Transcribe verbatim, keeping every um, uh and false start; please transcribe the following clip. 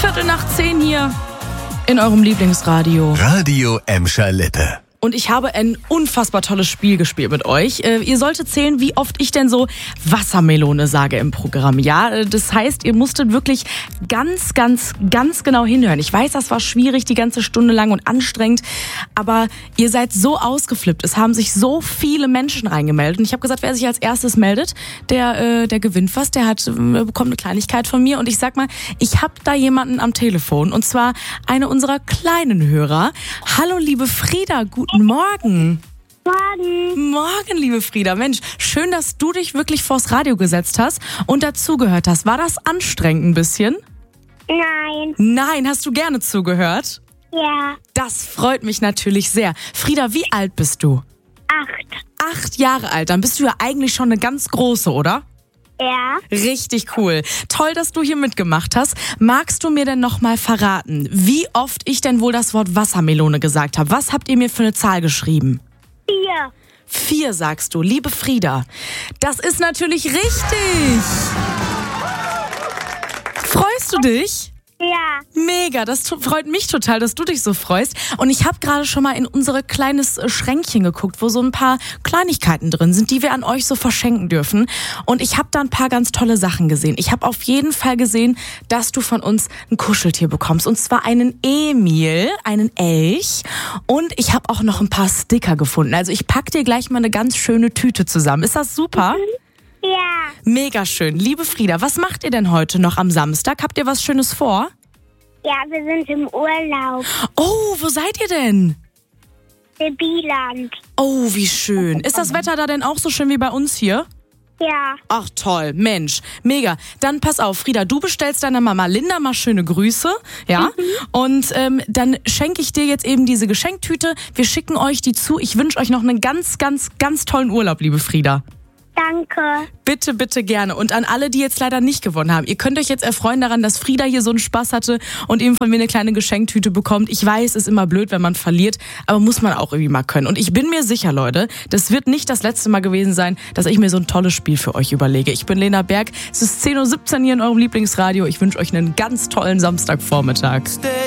Viertel nach zehn hier in eurem Lieblingsradio. Radio Emscher Lippe. Und ich habe ein unfassbar tolles Spiel gespielt mit euch. Äh, ihr solltet zählen, wie oft ich denn so Wassermelone sage im Programm. Ja, äh, das heißt, ihr musstet wirklich ganz, ganz, ganz genau hinhören. Ich weiß, das war schwierig, die ganze Stunde lang und anstrengend. Aber ihr seid so ausgeflippt. Es haben sich so viele Menschen reingemeldet. Und ich habe gesagt, wer sich als erstes meldet, der, äh, der gewinnt was. Der hat, äh, bekommt eine Kleinigkeit von mir. Und ich sag mal, ich habe da jemanden am Telefon. Und zwar eine unserer kleinen Hörer. Hallo, liebe Frieda, guten Guten Morgen. Morgen. Morgen, liebe Frieda. Mensch, schön, dass du dich wirklich vors Radio gesetzt hast und dazugehört hast. War das anstrengend ein bisschen? Nein. Nein, hast du gerne zugehört? Ja. Das freut mich natürlich sehr. Frieda, wie alt bist du? Acht. Acht Jahre alt. Dann bist du ja eigentlich schon eine ganz große, oder? Ja. Richtig cool. Toll, dass du hier mitgemacht hast. Magst du mir denn noch mal verraten, wie oft ich denn wohl das Wort Wassermelone gesagt habe? Was habt ihr mir für eine Zahl geschrieben? Vier. Vier, sagst du. Liebe Frieda, das ist natürlich richtig. Freust du dich? Ja. Mega, das t- freut mich total, dass du dich so freust. Und ich habe gerade schon mal in unser kleines Schränkchen geguckt, wo so ein paar Kleinigkeiten drin sind, die wir an euch so verschenken dürfen. Und ich habe da ein paar ganz tolle Sachen gesehen. Ich habe auf jeden Fall gesehen, dass du von uns ein Kuscheltier bekommst. Und zwar einen Emil, einen Elch. Und ich habe auch noch ein paar Sticker gefunden. Also ich pack dir gleich mal eine ganz schöne Tüte zusammen. Ist das super? Ja. Mega schön. Liebe Frieda, was macht ihr denn heute noch am Samstag? Habt ihr was Schönes vor? Ja, wir sind im Urlaub. Oh, wo seid ihr denn? In Bieland. Oh, wie schön. Ist das Wetter da denn auch so schön wie bei uns hier? Ja. Ach toll, Mensch, mega. Dann pass auf, Frieda, du bestellst deiner Mama Linda mal schöne Grüße, ja? Mhm. Und ähm, dann schenke ich dir jetzt eben diese Geschenktüte. Wir schicken euch die zu. Ich wünsche euch noch einen ganz, ganz, ganz tollen Urlaub, liebe Frieda. Danke. Bitte, bitte gerne. Und an alle, die jetzt leider nicht gewonnen haben, ihr könnt euch jetzt erfreuen daran, dass Frieda hier so einen Spaß hatte und eben von mir eine kleine Geschenktüte bekommt. Ich weiß, ist immer blöd, wenn man verliert, aber muss man auch irgendwie mal können. Und ich bin mir sicher, Leute, das wird nicht das letzte Mal gewesen sein, dass ich mir so ein tolles Spiel für euch überlege. Ich bin Lena Berg, es ist zehn Uhr siebzehn hier in eurem Lieblingsradio. Ich wünsche euch einen ganz tollen Samstagvormittag.